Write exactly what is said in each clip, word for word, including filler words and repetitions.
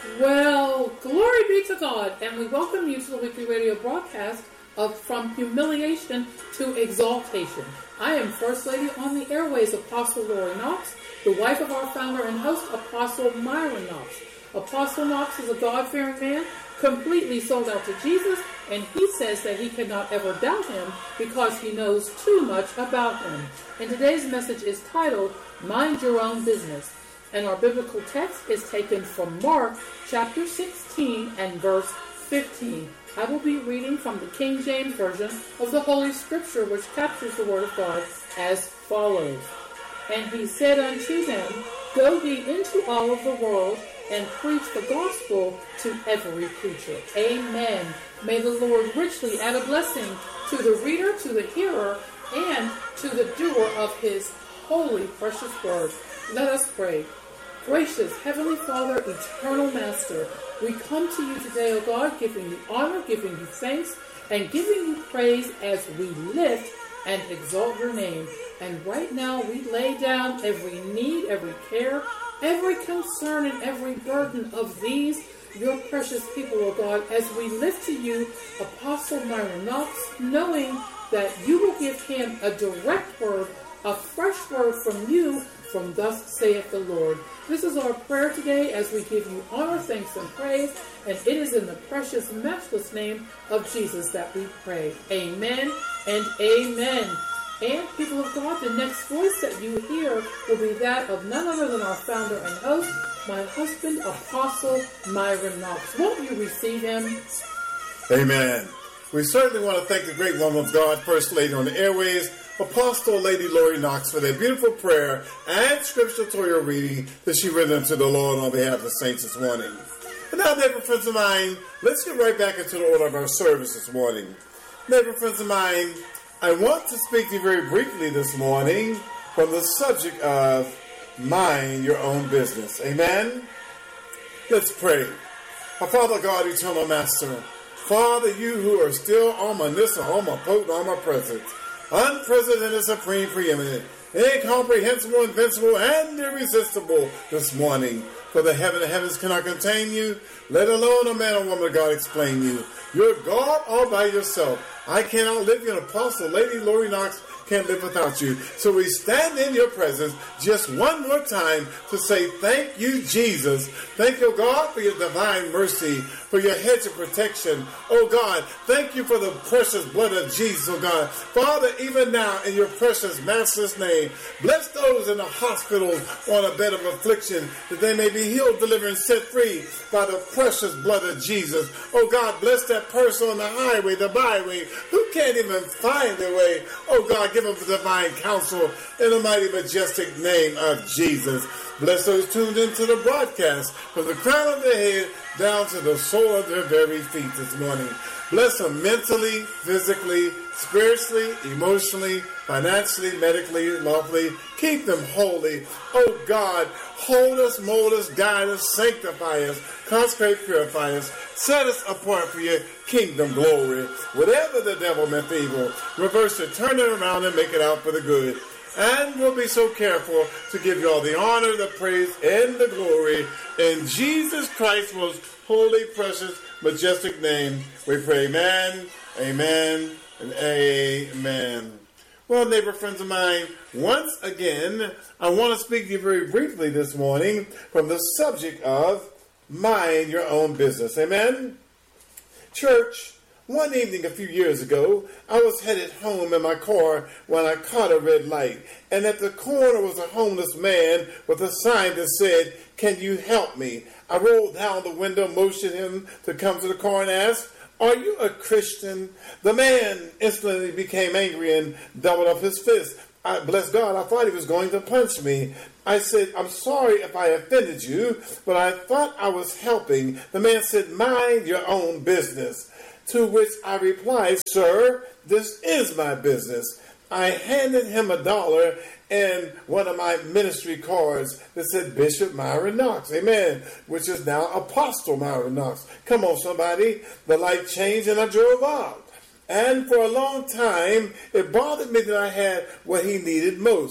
Well, glory be to God, and we welcome you to the weekly radio broadcast of From Humiliation to Exaltation. I am First Lady on the airways, Apostle Lori Knox, the wife of our founder and host, Apostle Myron Knox. Apostle Knox is a God-fearing man, completely sold out to Jesus, and he says that he cannot ever doubt him because he knows too much about him. And today's message is titled, Mind Your Own Business. And our biblical text is taken from Mark chapter sixteen and verse fifteen. I will be reading from the King James Version of the Holy Scripture, which captures the Word of God as follows. And he said unto them, Go ye into all of the world and preach the gospel to every creature. Amen. May the Lord richly add a blessing to the reader, to the hearer, and to the doer of his holy, precious word. Let us pray. Gracious Heavenly Father, eternal Master, we come to you today, O God, giving you honor, giving you thanks, and giving you praise as we lift and exalt your name. And right now we lay down every need, every care, every concern, and every burden of these, your precious people, O God, as we lift to you Apostle Myron Knox, knowing that you will give him a direct word, a fresh word from you, from thus saith the Lord. This is our prayer today as we give you honor, thanks, and praise, and it is in the precious, matchless name of Jesus that we pray. Amen and amen. And people of God, the next voice that you hear will be that of none other than our founder and host, my husband, Apostle Myron Knox. Won't you receive him? Amen. We certainly want to thank the great woman of God, First Lady on the airways, Apostle Lady Lori Knox, for their beautiful prayer and scripture reading that she read unto the Lord on behalf of the saints this morning. And now, neighbor friends of mine, let's get right back into the order of our service this morning. Neighbor friends of mine, I want to speak to you very briefly this morning from the subject of mind your own business. Amen? Let's pray. Our Father God, eternal Master, Father, you who are still omniscient, omnipotent, omnipresent, unprecedented, supreme, preeminent, incomprehensible, invincible, and irresistible this morning. For the heaven of heavens cannot contain you, let alone a man or woman of God explain you. You're God all by yourself. I cannot live you, an Apostle Lady Lori Knox can't live without you. So we stand in your presence just one more time to say thank you, Jesus. Thank you, God, for your divine mercy, for your hedge of protection. Oh, God, thank you for the precious blood of Jesus, oh, God. Father, even now, in your precious Master's name, bless those in the hospitals on a bed of affliction, that they may be healed, delivered, and set free by the precious blood of Jesus. Oh, God, bless that person on the highway, the byway, who can't even find their way. Oh, God, give them the divine counsel in the mighty, majestic name of Jesus. Bless those tuned into the broadcast from the crown of their head down to the sole of their very feet this morning. Bless them mentally, physically, spiritually, emotionally, financially, medically, lawfully. Keep them holy. Oh God, hold us, mold us, guide us, sanctify us, consecrate, purify us, set us apart for your kingdom glory. Whatever the devil meant for evil, reverse it, turn it around, and make it out for the good. And we'll be so careful to give you all the honor, the praise, and the glory. In Jesus Christ's most holy, precious, majestic name, we pray amen, amen, and amen. Well, neighbor friends of mine, once again, I want to speak to you very briefly this morning from the subject of mind your own business. Amen? Church, one evening a few years ago, I was headed home in my car when I caught a red light. And at the corner was a homeless man with a sign that said, "Can you help me?" I rolled down the window, motioned him to come to the car and asked, "Are you a Christian?" The man instantly became angry and doubled up his fist. I, bless God, I thought he was going to punch me. I said, "I'm sorry if I offended you, but I thought I was helping." The man said, "Mind your own business." To which I replied, "Sir, this is my business." I handed him a dollar and one of my ministry cards that said Bishop Myron Knox, amen, which is now Apostle Myron Knox. Come on, somebody. The light changed and I drove out. And for a long time, it bothered me that I had what he needed most.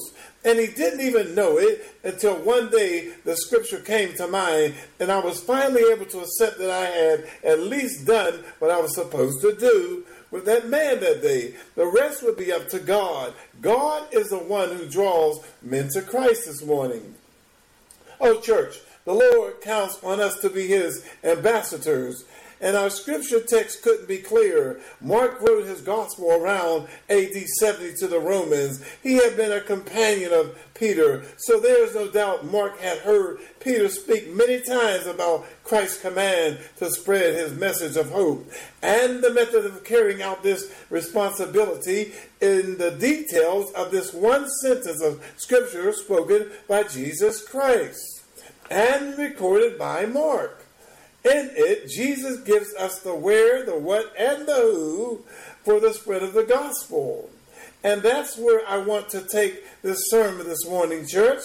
And he didn't even know it until one day the scripture came to mind, and I was finally able to accept that I had at least done what I was supposed to do with that man that day. The rest would be up to God. God is the one who draws men to Christ this morning. Oh, church, the Lord counts on us to be his ambassadors. And our scripture text couldn't be clearer. Mark wrote his gospel around A D seventy to the Romans. He had been a companion of Peter. So there is no doubt Mark had heard Peter speak many times about Christ's command to spread his message of hope and the method of carrying out this responsibility in the details of this one sentence of scripture spoken by Jesus Christ and recorded by Mark. In it, Jesus gives us the where, the what, and the who for the spread of the gospel. And that's where I want to take this sermon this morning, church.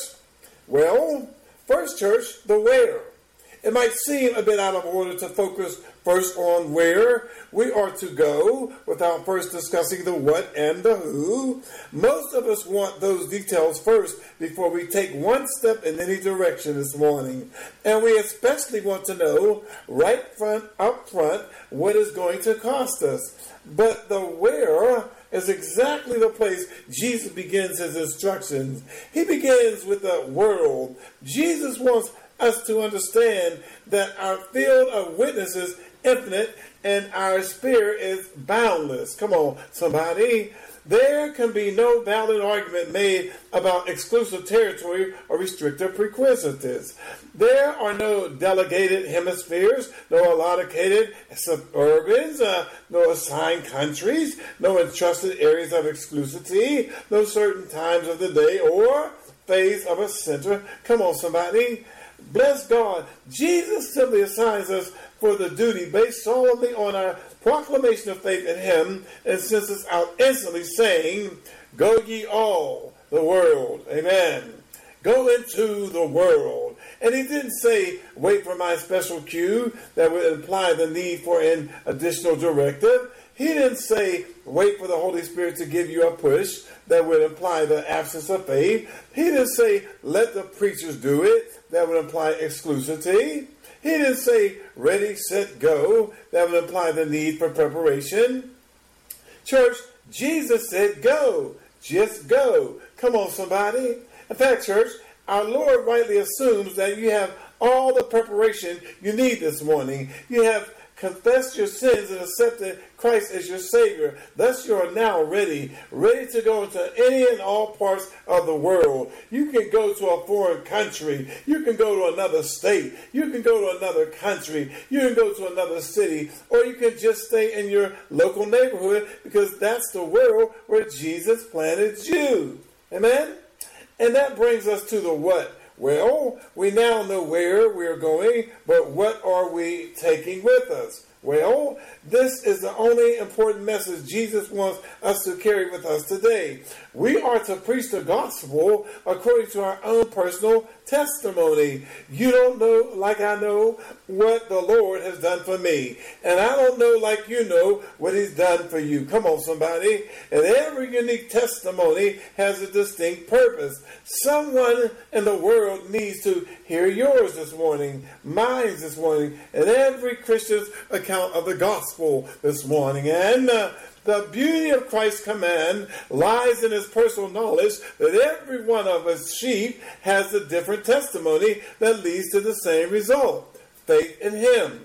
Well, first, church, the where. It might seem a bit out of order to focus first on where we are to go without first discussing the what and the who. Most of us want those details first before we take one step in any direction this morning. And we especially want to know right front, up front, what is going to cost us. But the where is exactly the place Jesus begins his instructions. He begins with the world. Jesus wants us to understand that our field of witness is infinite and our spirit is boundless. Come on, somebody. There can be no valid argument made about exclusive territory or restrictive prerequisites. There are no delegated hemispheres, no allocated suburbans, uh, no assigned countries, no entrusted areas of exclusivity, no certain times of the day or phase of a center. Come on, somebody. Bless God. Jesus simply assigns us for the duty based solely on our proclamation of faith in him and sends us out instantly saying, go ye all the world. Amen. Go into the world. And he didn't say, wait for my special cue that would imply the need for an additional directive. He didn't say, wait for the Holy Spirit to give you a push that would imply the absence of faith. He didn't say, let the preachers do it. That would imply exclusivity. He didn't say, ready, set, go. That would imply the need for preparation. Church, Jesus said, go. Just go. Come on, somebody. In fact, church, our Lord rightly assumes that you have all the preparation you need this morning. You have confessed your sins and accepted Christ as your Savior. Thus you are now ready, ready to go into any and all parts of the world. You can go to a foreign country. You can go to another state. You can go to another country. You can go to another city. Or you can just stay in your local neighborhood because that's the world where Jesus planted you. Amen? And that brings us to the what. Well, we now know where we're going, but what are we taking with us? Well, this is the only important message Jesus wants us to carry with us today. We are to preach the gospel according to our own personal testimony. You don't know, like I know, what the Lord has done for me. And I don't know, like you know, what he's done for you. Come on, somebody. And every unique testimony has a distinct purpose. Someone in the world needs to hear yours this morning, mine this morning, and every Christian's account of the gospel this morning. And uh, the beauty of Christ's command lies in his personal knowledge that every one of his sheep has a different testimony that leads to the same result, faith in him.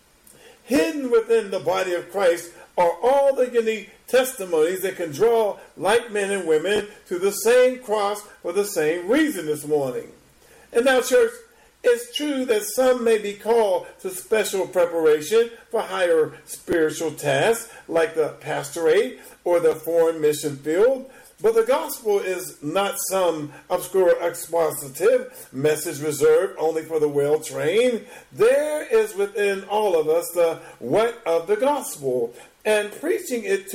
Hidden within the body of Christ are all the unique testimonies that can draw like men and women to the same cross for the same reason this morning. And now, church, it's true that some may be called to special preparation for higher spiritual tasks like the pastorate or the foreign mission field, but the gospel is not some obscure expositive message reserved only for the well-trained. There is within all of us the what of the gospel, and preaching it to